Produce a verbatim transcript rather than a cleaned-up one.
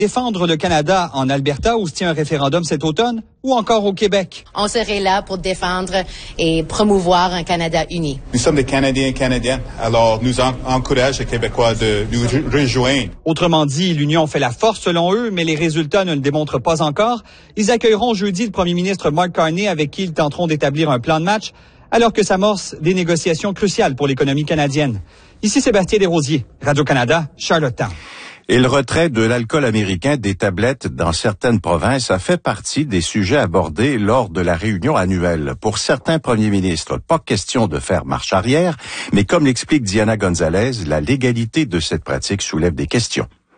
Défendre le Canada en Alberta où se tient un référendum cet automne ou encore au Québec? On serait là pour défendre et promouvoir un Canada uni. Nous sommes des Canadiens et Canadiennes, alors nous en- encourage les Québécois de nous re- rejoindre. Autrement dit, l'union fait la force selon eux, mais les résultats ne le démontrent pas encore. Ils accueilleront jeudi le premier ministre Mark Carney avec qui ils tenteront d'établir un plan de match alors que s'amorcent des négociations cruciales pour l'économie canadienne. Ici Sébastien Desrosiers, Radio-Canada, Charlottetown. Et le retrait de l'alcool américain des tablettes dans certaines provinces a fait partie des sujets abordés lors de la réunion annuelle. Pour certains premiers ministres, pas question de faire marche arrière, mais comme l'explique Diana Gonzalez, la légalité de cette pratique soulève des questions.